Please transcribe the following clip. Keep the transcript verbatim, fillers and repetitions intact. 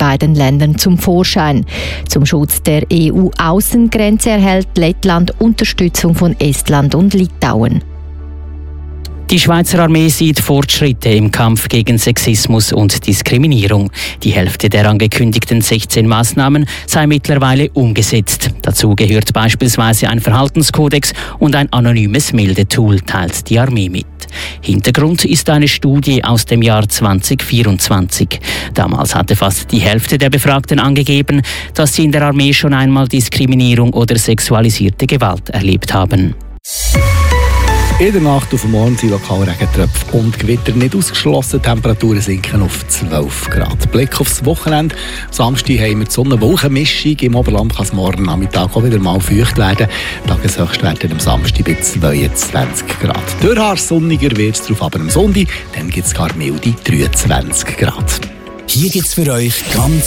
beiden Ländern zum Vorschein. Zum Schutz der E U-Außengrenze erhält Lettland Unterstützung von Estland und Litauen. Die Schweizer Armee sieht Fortschritte im Kampf gegen Sexismus und Diskriminierung. Die Hälfte der angekündigten sechzehn Maßnahmen sei mittlerweile umgesetzt. Dazu gehört beispielsweise ein Verhaltenskodex und ein anonymes Meldetool, teilt die Armee mit. Hintergrund ist eine Studie aus dem Jahr zwanzig vierundzwanzig. Damals hatte fast die Hälfte der Befragten angegeben, dass sie in der Armee schon einmal Diskriminierung oder sexualisierte Gewalt erlebt haben. In der Nacht auf morgen sind lokal Regentröpfe und Gewitter nicht ausgeschlossen. Die Temperaturen sinken auf zwölf Grad. Blick aufs Wochenende. Samstag haben wir die Sonne-Wolken-Mischung. Im Oberland kann es morgen Nachmittag auch wieder mal feucht werden. Tageshöchstwerte am Samstag bei zweiundzwanzig Grad. Durchhaar sonniger wird es darauf, aber am Sonntag dann gibt es gar milde dreiundzwanzig Grad. Hier gibt es für euch ganz